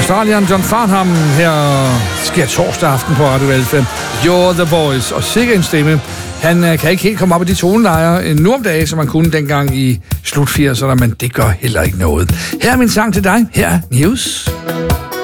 Australien John Farnham her sker torsdag aften på Radio 11. You're the Voice, og sikkert en stemme. Han kan ikke helt komme op i de tonelejer nu om dagen, som man kunne dengang i slut 80'erne, men det gør heller ikke noget. Her er min sang til dig. Her er News.